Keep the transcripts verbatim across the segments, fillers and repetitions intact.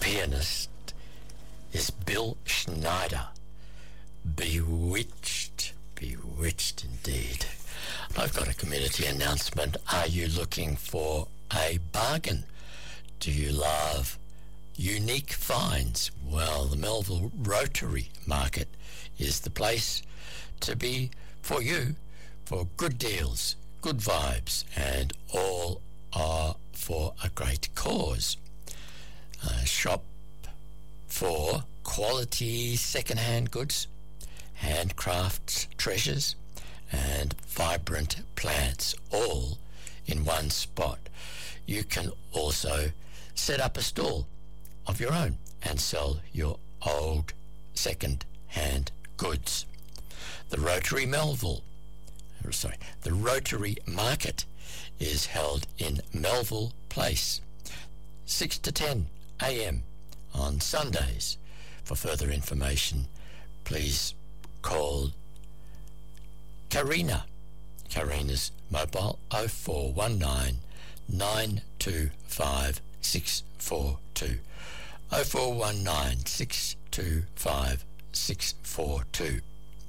pianist is Bill Schneider. Bewitched, bewitched indeed. I've got a community announcement. Are you looking for a bargain? Do you love unique finds? Well, the Melville Rotary Market is the place to be for you, for good deals, good vibes, and all are for a great cause. Uh, shop for quality second-hand goods, handcrafts, treasures, and vibrant plants, all in one spot. You can also set up a stall of your own and sell your old second-hand goods. The Rotary Melville, sorry, the Rotary Market is held in Melville Place, six to ten a.m. on Sundays. For further information, please call Karina. Karina's mobile oh four one nine, nine two five, six four two. oh four one nine, six two five, six four two.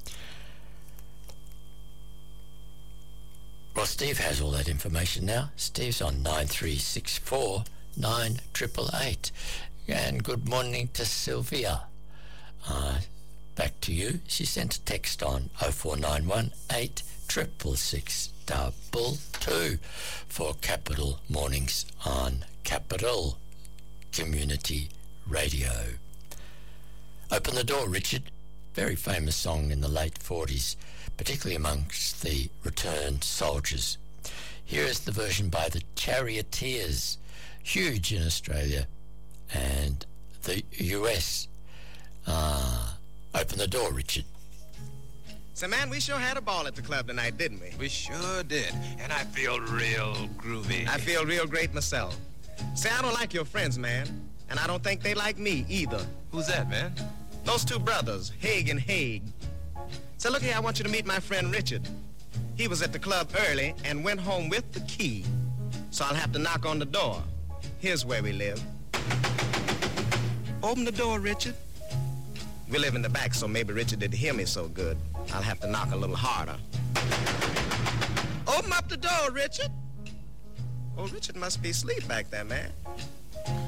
Well, Steve has all that information now. Steve's on nine three six four, nine eight eight eight. And good morning to Sylvia. Uh, back to you. She sent a text on oh four nine one, eight six six, double two for Capital Mornings on Capital Community Radio. Open the Door, Richard. Very famous song in the late forties, particularly amongst the returned soldiers. Here is the version by the Charioteers, huge in Australia and the U S. Uh, open the door, Richard. So, man, we sure had a ball at the club tonight, didn't we? We sure did, and I feel real groovy. I feel real great myself. Say, I don't like your friends, man, and I don't think they like me either. Who's that, man? Those two brothers, Haig and Haig. So look here, I want you to meet my friend Richard. He was at the club early and went home with the key. So I'll have to knock on the door. Here's where we live. Open the door, Richard. We live in the back, so maybe Richard didn't hear me so good. I'll have to knock a little harder. Open up the door, Richard. Oh, Richard must be asleep back there, man.